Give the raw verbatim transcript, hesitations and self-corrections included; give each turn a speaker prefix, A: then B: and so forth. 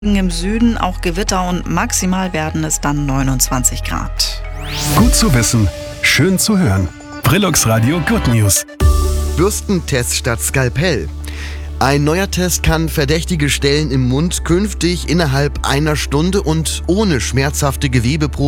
A: Im Süden auch Gewitter und maximal werden es dann neunundzwanzig Grad.
B: Gut zu wissen, schön zu hören. Brillux Radio Good News.
C: Bürstentest statt Skalpell. Ein neuer Test kann verdächtige Stellen im Mund künftig innerhalb einer Stunde und ohne schmerzhafte Gewebeproben